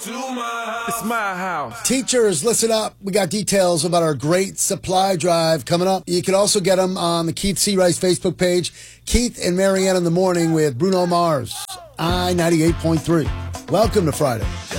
It's my house. Teachers, listen up. We got details about our great supply drive coming up. You can also get them on the Keith C. Rice Facebook page. Keith and Marianne in the morning with Bruno Mars, I-98.3. Welcome to Friday.